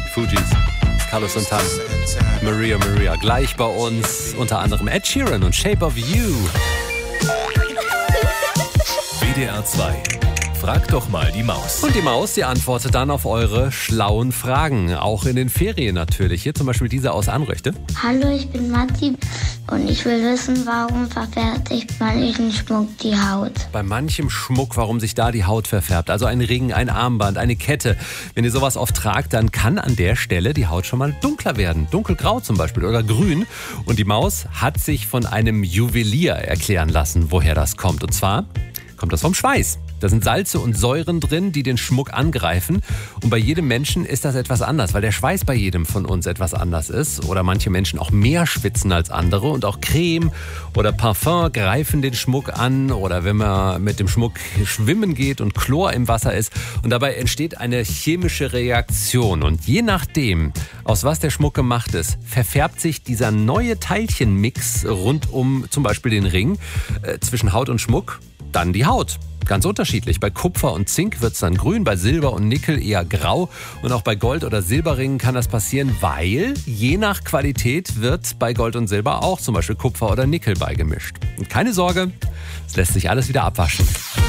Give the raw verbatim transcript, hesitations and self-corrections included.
Fugees, Carlos Santana, Maria Maria. Gleich bei uns unter anderem Ed Sheeran und Shape of You. W D R zwei. Frag doch mal die Maus. Und die Maus, die antwortet dann auf eure schlauen Fragen. Auch in den Ferien natürlich. Hier zum Beispiel diese aus Anröchte. Hallo, ich bin Matti und ich will wissen, warum verfärbt sich manchen Schmuck die Haut. Bei manchem Schmuck, warum sich da die Haut verfärbt. Also ein Ring, ein Armband, eine Kette. Wenn ihr sowas oft tragt, dann kann an der Stelle die Haut schon mal dunkler werden. Dunkelgrau zum Beispiel oder grün. Und die Maus hat sich von einem Juwelier erklären lassen, woher das kommt. Und zwar kommt das vom Schweiß. Da sind Salze und Säuren drin, die den Schmuck angreifen. Und bei jedem Menschen ist das etwas anders, weil der Schweiß bei jedem von uns etwas anders ist. Oder manche Menschen auch mehr schwitzen als andere. Und auch Creme oder Parfum greifen den Schmuck an. Oder wenn man mit dem Schmuck schwimmen geht und Chlor im Wasser ist. Und dabei entsteht eine chemische Reaktion. Und je nachdem, aus was der Schmuck gemacht ist, verfärbt sich dieser neue Teilchenmix rund um zum Beispiel den Ring äh, zwischen Haut und Schmuck, dann die Haut. Ganz unterschiedlich. Bei Kupfer und Zink wird es dann grün, bei Silber und Nickel eher grau. Und auch bei Gold- oder Silberringen kann das passieren, weil je nach Qualität wird bei Gold und Silber auch zum Beispiel Kupfer oder Nickel beigemischt. Und keine Sorge, es lässt sich alles wieder abwaschen.